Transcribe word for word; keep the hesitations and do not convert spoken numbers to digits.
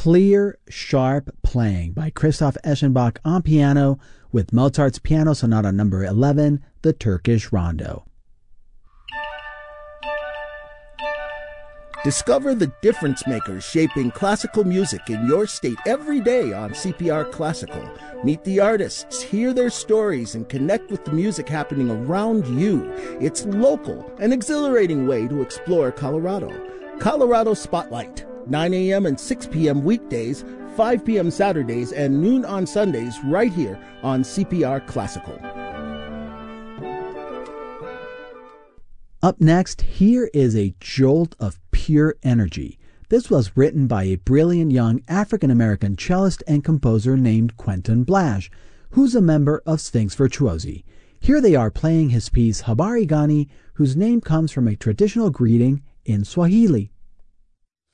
clear, sharp playing by Christoph Eschenbach on piano with Mozart's Piano Sonata number eleven, the Turkish Rondo. Discover the difference makers shaping classical music in your state every day on C P R Classical. Meet the artists, hear their stories, and connect with the music happening around you. It's local, an exhilarating way to explore Colorado. Colorado Spotlight, nine a.m. and six p.m. weekdays, five p.m. Saturdays, and noon on Sundays right here on C P R Classical. Up next, here is a jolt of pure energy. This was written by a brilliant young African-American cellist and composer named Quentin Blash, who's a member of Sphinx Virtuosi. Here they are playing his piece Habari Gani, whose name comes from a traditional greeting in Swahili.